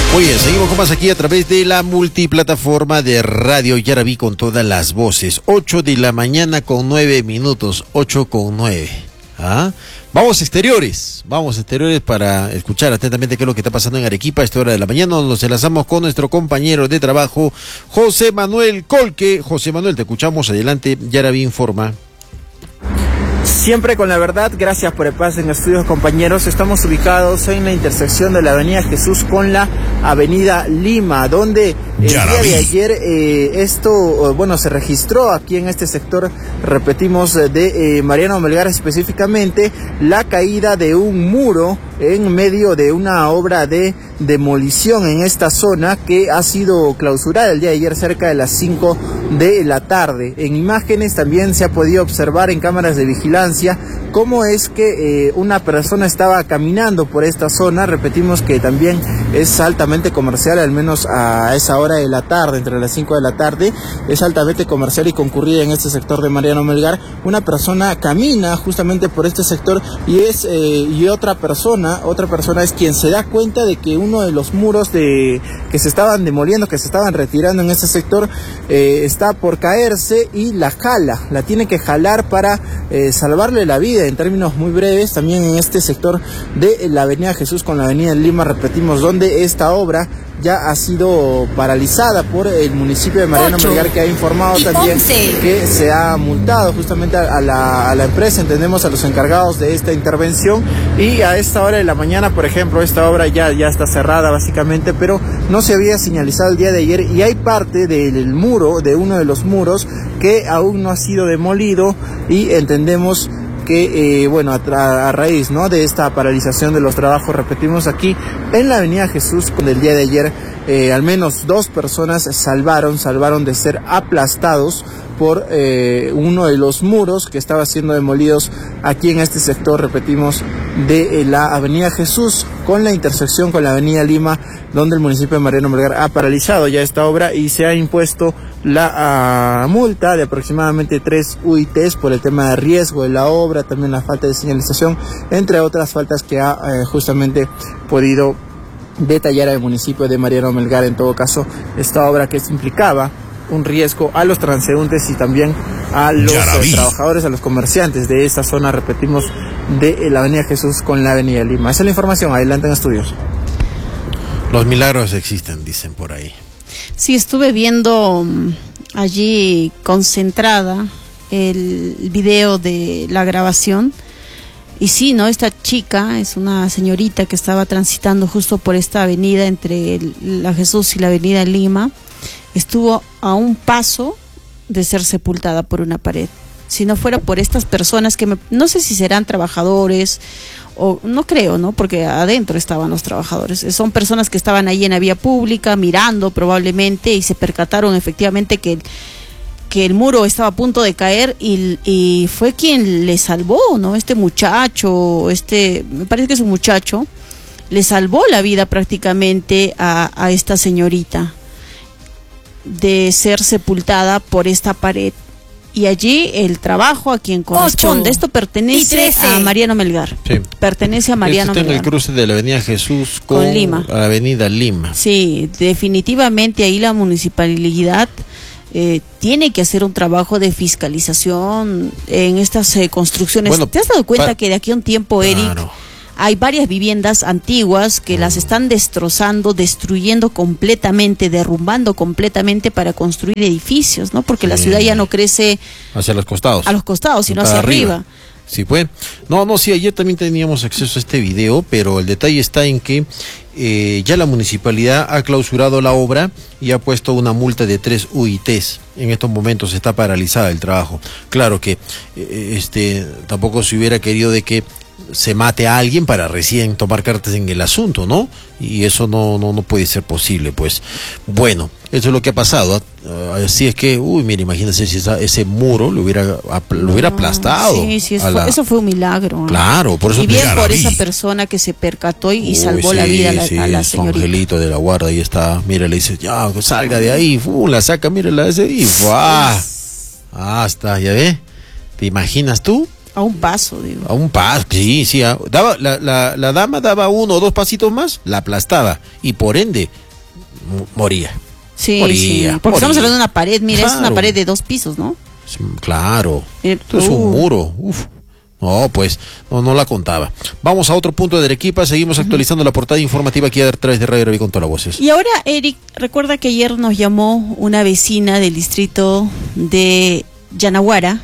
Muy bien, seguimos con más aquí a través de la multiplataforma de Radio Yaraví con todas las voces. 8 de la mañana con 9 minutos, 8:09. ¿Ah? Vamos exteriores para escuchar atentamente qué es lo que está pasando en Arequipa a esta hora de la mañana. Nos enlazamos con nuestro compañero de trabajo, José Manuel Colque. José Manuel, te escuchamos, adelante, Yaraví informa. Siempre con la verdad, gracias por el pase en estudios, compañeros. Estamos ubicados en la intersección de la avenida Jesús con la avenida Lima, donde el día de ayer se registró aquí en este sector, repetimos, de Mariano Melgar específicamente, la caída de un muro en medio de una obra de demolición en esta zona que ha sido clausurada el día de ayer cerca de las 5 de la tarde. En imágenes también se ha podido observar en cámaras de vigilancia cómo es que una persona estaba caminando por esta zona. Repetimos que también es altamente comercial, al menos a esa hora de la tarde, entre las 5 de la tarde, es altamente comercial y concurrida en este sector de Mariano Melgar. Una persona camina justamente por este sector y otra persona es quien se da cuenta de que uno de los muros que se estaban demoliendo, que se estaban retirando en este sector, está por caerse y la tiene que jalar para salvarle la vida. En términos muy breves, también en este sector de la avenida Jesús con la avenida Lima, repetimos, donde esta obra ya ha sido paralizada por el municipio de Mariano Melgar, que ha informado también que se ha multado justamente a la empresa, entendemos, a los encargados de esta intervención. Y a esta hora de la mañana, por ejemplo, esta obra ya está cerrada básicamente, pero no se había señalizado el día de ayer y hay parte del muro, de uno de los muros, que aún no ha sido demolido y entendemos que, a raíz, ¿no?, de esta paralización de los trabajos, repetimos, aquí en la avenida Jesús, con el día de ayer, al menos 2 personas salvaron de ser aplastados por uno de los muros que estaba siendo demolidos aquí en este sector, repetimos, de la avenida Jesús con la intersección con la avenida Lima, donde el municipio de Mariano Melgar ha paralizado ya esta obra y se ha impuesto la multa de aproximadamente 3 UITs por el tema de riesgo de la obra, también la falta de señalización, entre otras faltas que ha justamente podido detallar el municipio de Mariano Melgar. En todo caso, esta obra que implicaba un riesgo a los transeúntes y también a los trabajadores, a los comerciantes de esta zona, repetimos, de la avenida Jesús con la avenida Lima. Esa es la información, adelante en estudios. Los milagros existen, dicen por ahí. Sí, estuve viendo allí concentrada el video de la grabación. Y sí, ¿no? Esta chica es una señorita que estaba transitando justo por esta avenida entre la Jesús y la avenida Lima. Estuvo a un paso de ser sepultada por una pared. Si no fuera por estas personas que no sé si serán trabajadores o no creo, ¿no? Porque adentro estaban los trabajadores. Son personas que estaban ahí en la vía pública mirando probablemente y se percataron efectivamente que el muro estaba a punto de caer y fue quien le salvó, ¿no? Este muchacho, me parece que es un muchacho, le salvó la vida prácticamente a esta señorita de ser sepultada por esta pared. Y allí el trabajo a quien corresponde. Esto pertenece a Mariano Melgar. Sí. Pertenece a Mariano Melgar. En el cruce de la avenida Jesús con Lima. La avenida Lima. Sí, definitivamente ahí la municipalidad tiene que hacer un trabajo de fiscalización en estas construcciones. Bueno, ¿te has dado cuenta que de aquí a un tiempo, Eric, hay varias viviendas antiguas que las están destruyendo completamente, derrumbando completamente para construir edificios, ¿no? Porque la ciudad ya no crece hacia los costados. A los costados, sino hacia arriba. Sí, pues. Sí, ayer también teníamos acceso a este video, pero el detalle está en que ya la municipalidad ha clausurado la obra y ha puesto una multa de 3 UITs. En estos momentos está paralizada el trabajo. Claro que tampoco se hubiera querido de que se mate a alguien para recién tomar cartas en el asunto, ¿no? Y eso no puede ser posible, pues. Bueno, eso es lo que ha pasado. Así es que, mira, imagínense si ese muro lo hubiera aplastado. Sí, eso fue un milagro. Claro, por eso. Y bien por esa persona que se percató y salvó la vida a la señorita. Angelito de la guarda, ahí está. Mira, le dice, ya, salga de ahí. La saca, mira, la hace y ¡buah! Está, ¿ya ve? ¿Te imaginas tú? A un paso, digo. A un paso, sí, sí. Daba, la dama daba 1 o 2 pasitos más, la aplastaba y por ende moría. Sí, moría, sí. Porque estamos hablando de una pared, mira, claro. Es una pared de 2 pisos, ¿no? Claro. Esto es un muro. Uf. No, pues, no la contaba. Vamos a otro punto de Arequipa, seguimos actualizando la portada informativa aquí a través de Radio Arabi con todas las voces. Y ahora, Eric, recuerda que ayer nos llamó una vecina del distrito de Yanaguara,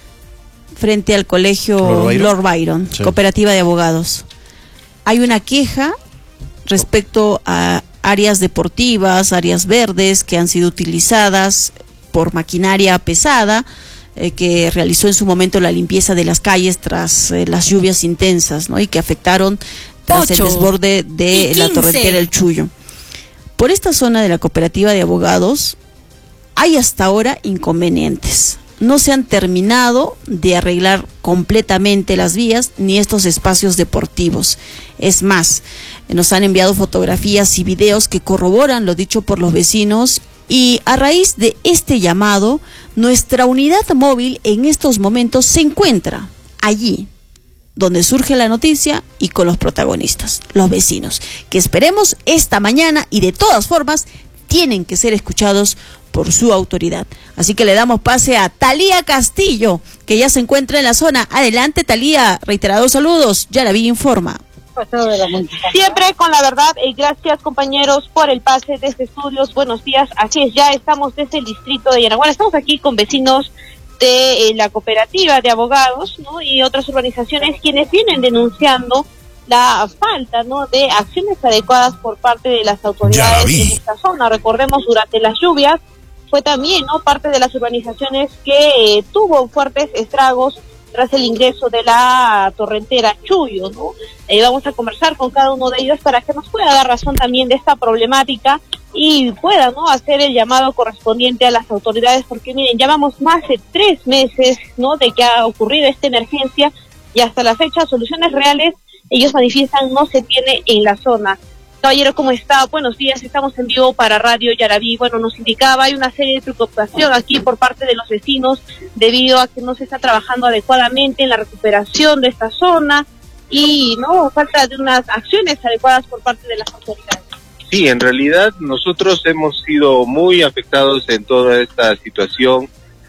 frente al colegio Lord Byron, sí. Cooperativa de abogados. Hay una queja respecto a áreas deportivas, áreas verdes que han sido utilizadas por maquinaria pesada, que realizó en su momento la limpieza de las calles tras las lluvias intensas, ¿no? Y que afectaron tras el desborde de la torrentera El Chullo. Por esta zona de la cooperativa de abogados hay hasta ahora inconvenientes. No se han terminado de arreglar completamente las vías ni estos espacios deportivos. Es más, nos han enviado fotografías y videos que corroboran lo dicho por los vecinos. Y a raíz de este llamado, nuestra unidad móvil en estos momentos se encuentra allí, donde surge la noticia y con los protagonistas, los vecinos, que esperemos esta mañana y de todas formas tienen que ser escuchados por su autoridad. Así que le damos pase a Talía Castillo, que ya se encuentra en la zona. Adelante, Talía, reiterados saludos, Yaraví informa. Siempre con la verdad, y gracias compañeros por el pase desde estudios. Buenos días, así es, ya estamos desde el distrito de Yanaguara, estamos aquí con vecinos de la cooperativa de abogados, ¿no? Y otras organizaciones quienes vienen denunciando la falta, ¿no?, de acciones adecuadas por parte de las autoridades en esta zona. Recordemos, durante las lluvias fue también, ¿no?, parte de las urbanizaciones que tuvo fuertes estragos tras el ingreso de la torrentera Chullo, ¿no? Vamos a conversar con cada uno de ellos para que nos pueda dar razón también de esta problemática y pueda, ¿no?, hacer el llamado correspondiente a las autoridades, porque miren, llevamos más de 3 meses, ¿no?, de que ha ocurrido esta emergencia y hasta la fecha soluciones reales, ellos manifiestan, no se tiene en la zona. Caballero, ¿cómo está? Buenos días, estamos en vivo para Radio Yaraví. Bueno, nos indicaba, hay una serie de preocupación aquí por parte de los vecinos debido a que no se está trabajando adecuadamente en la recuperación de esta zona y no falta de unas acciones adecuadas por parte de las autoridades. Sí, en realidad nosotros hemos sido muy afectados en toda esta situación.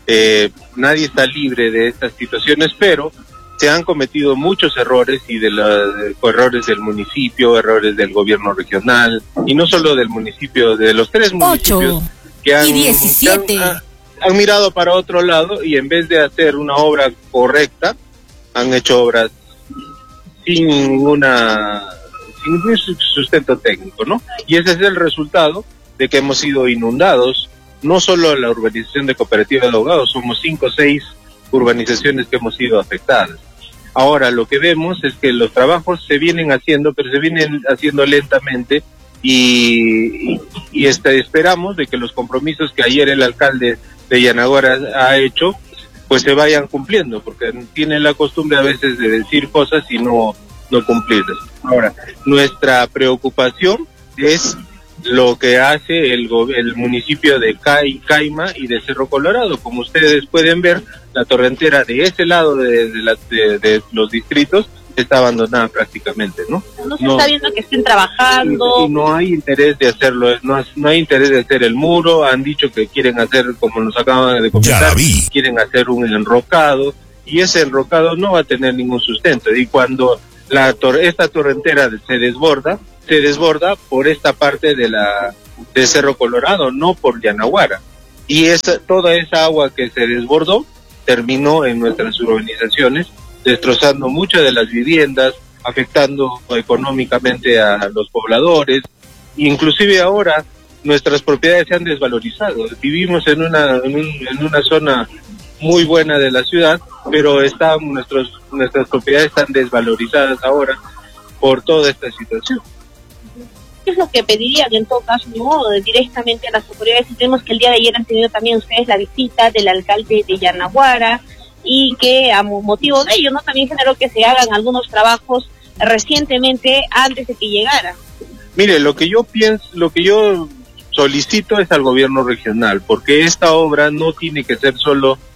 Nadie está libre de estas situaciones, pero se han cometido muchos errores y errores del municipio, errores del gobierno regional y no solo del municipio, de los 3 municipios que han mirado para otro lado y en vez de hacer una obra correcta han hecho obras sin ningún sustento técnico, ¿no? Y ese es el resultado de que hemos sido inundados, no solo la urbanización de Cooperativa de Abogados, somos 5 o 6 urbanizaciones que hemos sido afectadas. Ahora lo que vemos es que los trabajos se vienen haciendo, pero se vienen haciendo lentamente y esperamos de que los compromisos que ayer el alcalde de Yanaguara ha hecho, pues se vayan cumpliendo, porque tienen la costumbre a veces de decir cosas y no cumplirlas. Ahora, nuestra preocupación es lo que hace el municipio de Caima y de Cerro Colorado. Como ustedes pueden ver, la torrentera de ese lado de los distritos está abandonada prácticamente, ¿no? No se está viendo que estén trabajando. Y no hay interés de hacerlo, no hay interés de hacer el muro. Han dicho que quieren hacer, como nos acaban de comentar, quieren hacer un enrocado, y ese enrocado no va a tener ningún sustento. Y cuando esta torrentera se desborda por esta parte de Cerro Colorado, no por Yanaguara. Y toda esa agua que se desbordó terminó en nuestras urbanizaciones, destrozando muchas de las viviendas, afectando económicamente a los pobladores. Inclusive ahora nuestras propiedades se han desvalorizado. Vivimos en una zona muy buena de la ciudad, pero nuestras propiedades están desvalorizadas ahora por toda esta situación. ¿Qué es lo que pedirían en todo caso, no, directamente a las autoridades? Tenemos que el día de ayer han tenido también ustedes la visita del alcalde de Yanaguara y que a motivo de ello, ¿no?, también generó que se hagan algunos trabajos recientemente antes de que llegara. Mire, lo que yo solicito es al gobierno regional, porque esta obra no tiene que ser solo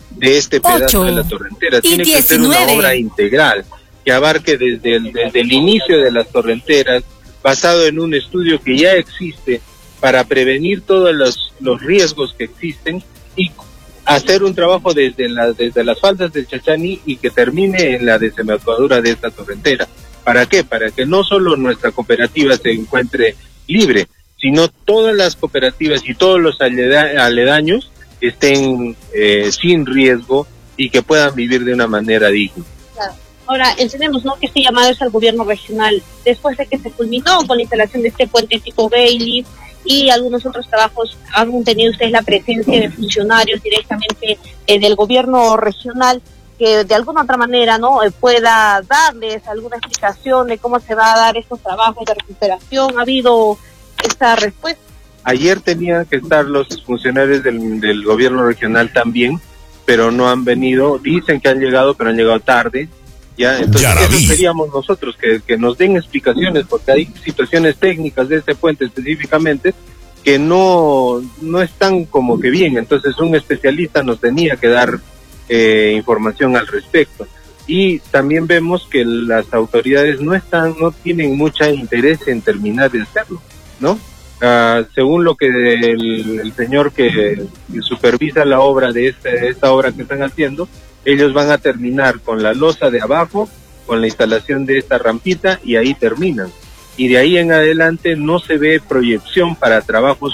de este pedazo de la torrentera. Tiene que ser una obra integral que abarque desde el inicio de las torrenteras, basado en un estudio que ya existe para prevenir todos los riesgos que existen y hacer un trabajo desde las faldas del Chachani y que termine en la desembocadura de esta torrentera. ¿Para qué? Para que no solo nuestra cooperativa se encuentre libre, sino todas las cooperativas y todos los aledaños estén sin riesgo y que puedan vivir de una manera digna. Claro. Ahora, entendemos, ¿no?, que este llamado es al gobierno regional, después de que se culminó con la instalación de este puente tipo Bailey y algunos otros trabajos. ¿Han tenido ustedes la presencia de funcionarios directamente del gobierno regional que de alguna otra manera, ¿no?, pueda darles alguna explicación de cómo se va a dar estos trabajos de recuperación? ¿Ha habido esta respuesta? Ayer tenían que estar los funcionarios del gobierno regional también, pero no han venido. Dicen que han llegado, pero han llegado tarde. Ya, entonces eso queríamos nosotros, que nos den explicaciones, porque hay situaciones técnicas de este puente específicamente que no están como que bien. Entonces un especialista nos tenía que dar información al respecto. Y también vemos que las autoridades no tienen mucho interés en terminar de hacerlo, ¿no? Según lo que el señor que supervisa la obra de esta obra que están haciendo, ellos van a terminar con la losa de abajo, con la instalación de esta rampita, y ahí terminan. Y de ahí en adelante no se ve proyección para trabajos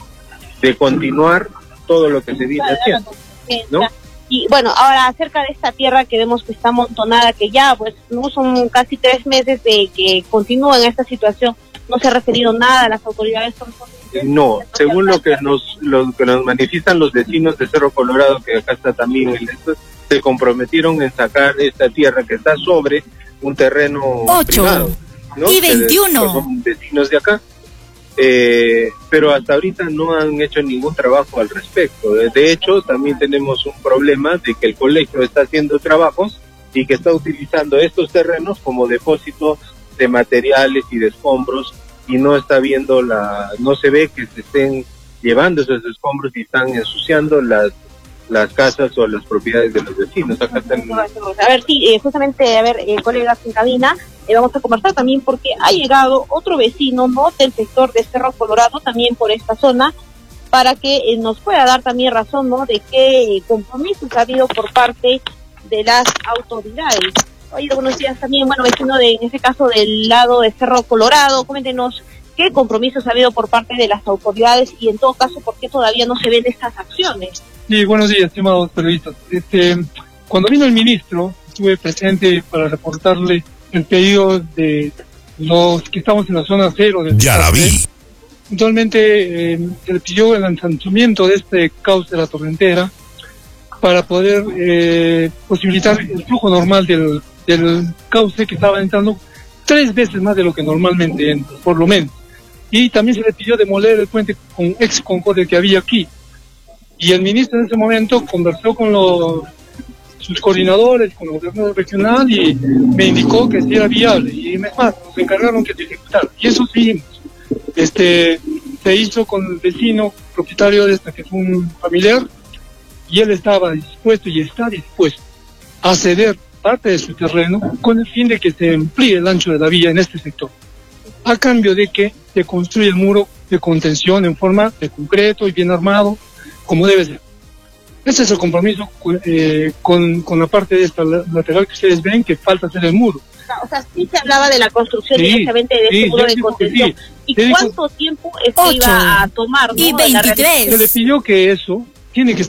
de continuar todo lo que se viene haciendo, ¿no? Y bueno, ahora acerca de esta tierra que vemos que está amontonada, que ya pues no son casi 3 meses de que continúa en esta situación, ¿no se ha referido nada a las autoridades? No, según lo que nos manifiestan los vecinos de Cerro Colorado, que acá está también, se comprometieron en sacar esta tierra que está sobre un terreno privado, ¿no? Y 21. Son vecinos de acá, pero hasta ahorita no han hecho ningún trabajo al respecto. De hecho, también tenemos un problema de que el colegio está haciendo trabajos y que está utilizando estos terrenos como depósito de materiales y de escombros, y no se ve que se estén llevando esos escombros y están ensuciando las casas o las propiedades de los vecinos. Acá están... A ver, sí, justamente, colegas en cabina, vamos a conversar también porque ha llegado otro vecino, ¿no?, del sector de Cerro Colorado, también por esta zona, para que nos pueda dar también razón, ¿no?, de qué compromisos ha habido por parte de las autoridades. Oye, buenos días también, bueno, vecino en este caso del lado de Cerro Colorado, coméntenos qué compromisos ha habido por parte de las autoridades y en todo caso, ¿por qué todavía no se ven estas acciones? Sí, buenos días, estimados periodistas. Cuando vino el ministro, estuve presente para reportarle el pedido de los que estamos en la zona cero. Ya la vi. Actualmente se le pidió el lanzamiento de este cauce de la torrentera para poder posibilitar el flujo normal del cauce, que estaba entrando 3 veces más de lo que normalmente entra, por lo menos. Y también se le pidió demoler el puente con ex Concordia que había aquí. Y el ministro en ese momento conversó con sus coordinadores, con el gobierno regional, y me indicó que sí era viable. Y es más, nos encargaron que se ejecutara. Y eso sí, se hizo con el vecino propietario de esta, que es un familiar, y él estaba dispuesto y está dispuesto a ceder parte de su terreno con el fin de que se amplíe el ancho de la vía en este sector, a cambio de que se construya el muro de contención en forma de concreto y bien armado, como debe ser. Ese es el compromiso con la parte de esta lateral que ustedes ven, que falta hacer el muro. O sea, sí se hablaba de la construcción directamente de este muro de contención. ¿Y cuánto tiempo iba a tomar, ¿no? Y 23. Se le pidió que eso tiene que